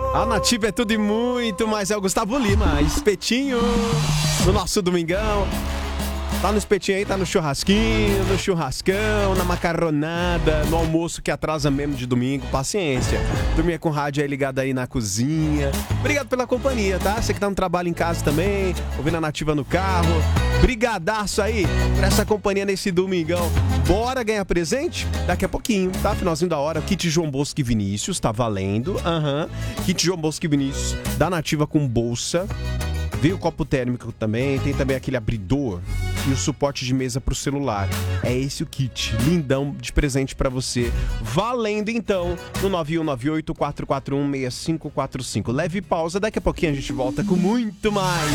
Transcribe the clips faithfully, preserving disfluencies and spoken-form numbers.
A Nativa é tudo e muito, mas é o Gustavo Lima, espetinho no nosso domingão. Tá no espetinho aí, tá no churrasquinho, no churrascão, na macarronada, no almoço que atrasa mesmo de domingo, paciência. Dormir com o rádio aí ligado aí na cozinha. Obrigado pela companhia, tá? Você que tá no trabalho em casa também, ouvindo a Nativa no carro. Brigadaço aí por essa companhia nesse domingão. Bora ganhar presente? Daqui a pouquinho, tá? Finalzinho da hora, kit João Bosco e Vinícius, tá valendo. Aham. Uhum. Kit João Bosco e Vinícius da Nativa com bolsa. Veio o copo térmico também, tem também aquele abridor e o suporte de mesa pro celular. É esse o kit, lindão de presente pra você. Valendo então no nove um nove oito, quatro quatro um, seis cinco quatro cinco. Leve pausa, daqui a pouquinho a gente volta com muito mais.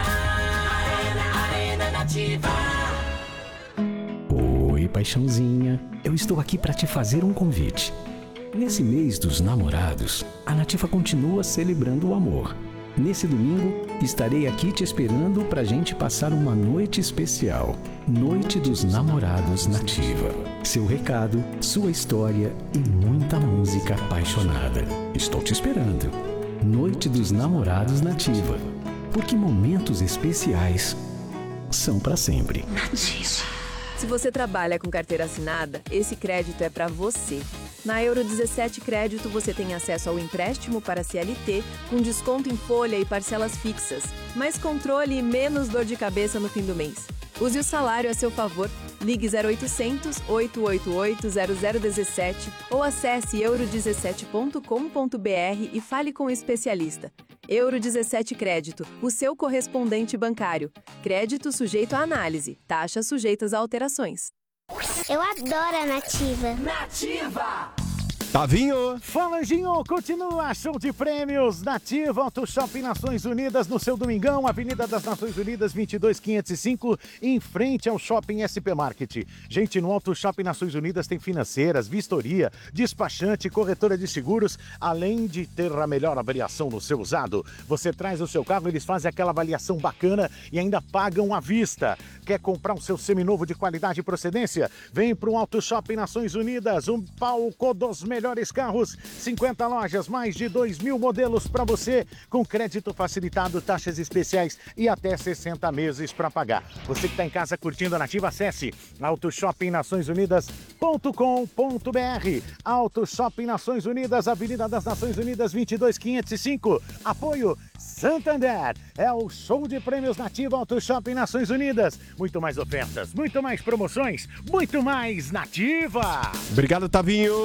Oi, paixãozinha. Eu estou aqui pra te fazer um convite. Nesse mês dos namorados, a Nativa continua celebrando o amor. Nesse domingo, estarei aqui te esperando pra gente passar uma noite especial. Noite dos Namorados Nativa. Seu recado, sua história e muita música apaixonada. Estou te esperando. Noite dos Namorados Nativa. Porque momentos especiais são pra sempre. Nativa. Se você trabalha com carteira assinada, esse crédito é pra você. Na Euro dezessete Crédito, você tem acesso ao empréstimo para C L T, com desconto em folha e parcelas fixas. Mais controle e menos dor de cabeça no fim do mês. Use o salário a seu favor. Ligue zero oitocentos, oito oito oito, zero zero um sete ou acesse euro dezessete ponto com ponto b r e fale com o especialista. Euro dezessete Crédito, o seu correspondente bancário. Crédito sujeito à análise. Taxas sujeitas a alterações. Eu adoro a Nativa. Nativa! Tavinho! Fala, Anjinho! Continua show de prêmios Nativa Auto Shopping Nações Unidas no seu domingão, Avenida das Nações Unidas, vinte e dois, quinhentos e cinco, em frente ao Shopping S P Market. Gente, no Auto Shopping Nações Unidas tem financeiras, vistoria, despachante, corretora de seguros, além de ter a melhor avaliação no seu usado. Você traz o seu carro, eles fazem aquela avaliação bacana e ainda pagam à vista. Quer comprar um seu seminovo de qualidade e procedência? Vem para o Auto Shopping Nações Unidas, um palco dos melhores Melhores carros, cinquenta lojas, mais de dois mil modelos para você, com crédito facilitado, taxas especiais e até sessenta meses para pagar. Você que está em casa curtindo a Nativa, acesse auto shopping nações unidas ponto com ponto b r. Auto Shopping Nações Unidas, Avenida das Nações Unidas, vinte e dois, quinhentos e cinco. Apoio Santander. É o show de prêmios Nativa Auto Shopping Nações Unidas. Muito mais ofertas, muito mais promoções, muito mais Nativa. Obrigado, Tavinho.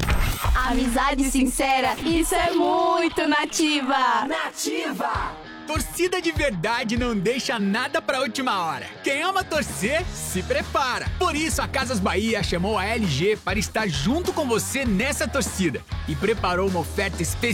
Amizade sincera, isso é muito Nativa! Nativa! Torcida de verdade não deixa nada pra última hora. Quem ama torcer, se prepara. Por isso, a Casas Bahia chamou a L G para estar junto com você nessa torcida e preparou uma oferta especial